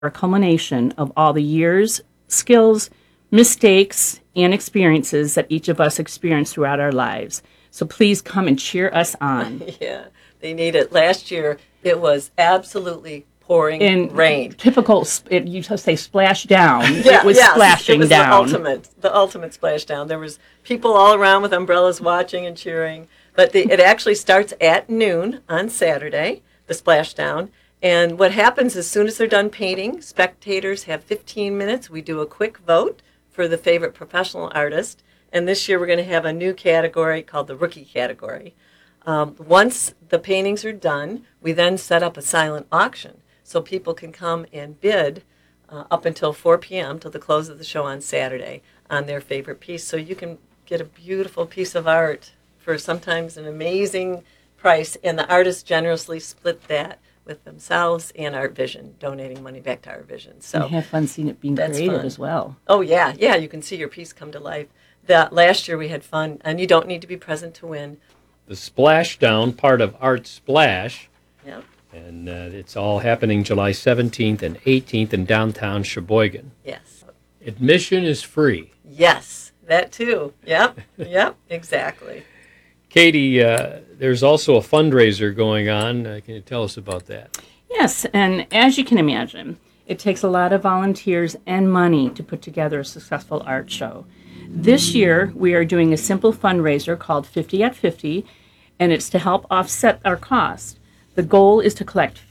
a culmination of all the years, skills, mistakes, and experiences that each of us experience throughout our lives. So please come and cheer us on. Yeah, they need it. Last year, it was absolutely pouring rain. Typical, you just say splash down. Yeah, it was splashing it was down. The ultimate splash down. There was people all around with umbrellas watching and cheering. But it actually starts at noon on Saturday, the splashdown. And what happens as soon as they're done painting, spectators have 15 minutes. We do a quick vote for the favorite professional artist. And this year we're going to have a new category called the rookie category. Once the paintings are done, we then set up a silent auction. So people can come and bid up until 4 p.m. till the close of the show on Saturday on their favorite piece. So you can get a beautiful piece of art for sometimes an amazing price. And the artists generously split that with themselves and Art Vision, donating money back to Art Vision. So and have fun seeing it being created as well. Oh, yeah. Yeah, you can see your piece come to life. Last year we had fun, and you don't need to be present to win. The Splashdown, part of Art Splash. Yep. And it's all happening July 17th and 18th in downtown Sheboygan. Yes. Admission is free. Yes, that too. Yep, exactly. Katie, there's also a fundraiser going on. Can you tell us about that? Yes, and as you can imagine, it takes a lot of volunteers and money to put together a successful art show. This year, we are doing a simple fundraiser called 50 at 50, and it's to help offset our cost. The goal is to collect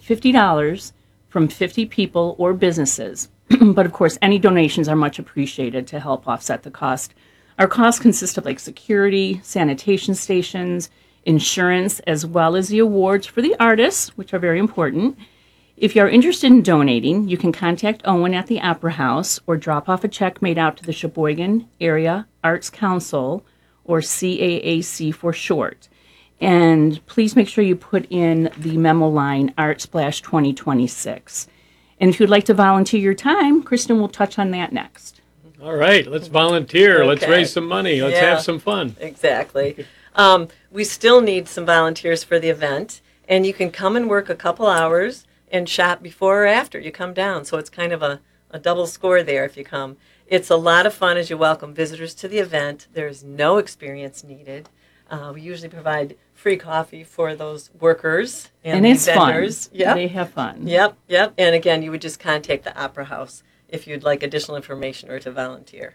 $50 from 50 people or businesses, but of course, any donations are much appreciated to help offset the cost. Our costs consist of security, sanitation stations, insurance, as well as the awards for the artists, which are very important. If you're interested in donating, you can contact Owen at the Opera House or drop off a check made out to the Sheboygan Area Arts Council, or CAAC for short. And please make sure you put in the memo line Art Splash 2026. And if you'd like to volunteer your time, Kristen will touch on that next. All right, let's volunteer. Okay. Let's raise some money. Let's have some fun. Exactly. We still need some volunteers for the event, and you can come and work a couple hours and shop before or after you come down. So it's kind of a double score there if you come. It's a lot of fun as you welcome visitors to the event. There's no experience needed. We usually provide free coffee for those workers and it's vendors. Fun. Yep. They have fun. Yep. And again, you would just contact the Opera House if you'd like additional information or to volunteer.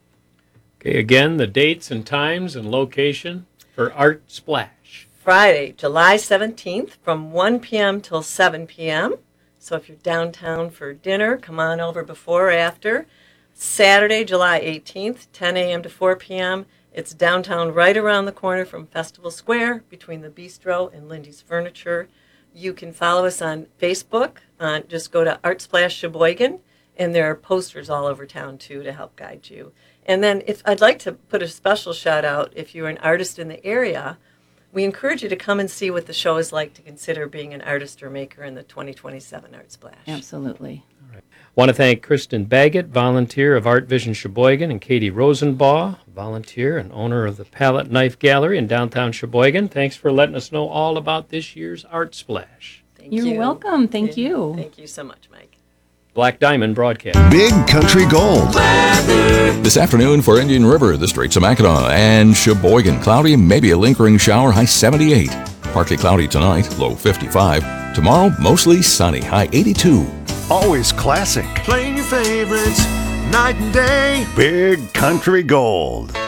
Okay, again, the dates and times and location for Art Splash. Friday, July 17th from 1 p.m. till 7 p.m. So if you're downtown for dinner, come on over before or after. Saturday, July 18th, 10 a.m. to 4 p.m. It's downtown right around the corner from Festival Square between the Bistro and Lindy's Furniture. You can follow us on Facebook. Just go to Art Splash Sheboygan, and there are posters all over town, too, to help guide you. And then I'd like to put a special shout out if you're an artist in the area. We encourage you to come and see what the show is like to consider being an artist or maker in the 2027 Art Splash. Absolutely. All right. Want to thank Kristen Baggett, volunteer of Art Vision Sheboygan, and Katie Rosenbaugh, volunteer and owner of the Palette Knife Gallery in downtown Sheboygan. Thanks for letting us know all about this year's Art Splash. You're welcome. Thank you. Thank you so much, Mike. Black Diamond Broadcast. Big Country Gold. This afternoon for Indian River, the Straits of Mackinac, and Sheboygan. Cloudy, maybe a lingering shower, high 78. Partly cloudy tonight, low 55. Tomorrow, mostly sunny, high 82. Always classic. Playing your favorites night and day. Big Country Gold.